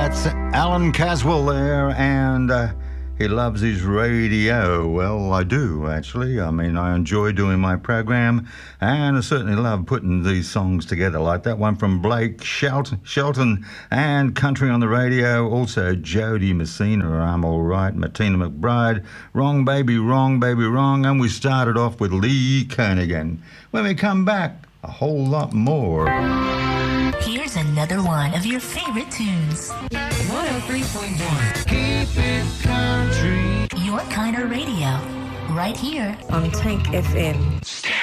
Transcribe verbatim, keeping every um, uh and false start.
That's Alan Caswell there, and uh, he loves his radio. Well, I do, actually. I mean, I enjoy doing my program, and I certainly love putting these songs together, like that one from Blake Shelton, Shelton and Country on the Radio. Also, Jody Messina, I'm All Right, Martina McBride, Wrong Baby, Wrong Baby, Wrong, and we started off with Lee Kernaghan. When we come back, a whole lot more. Here's another one of your favorite tunes. one oh three point one. Keep it country. Your kind of radio. Right here on Tank F M.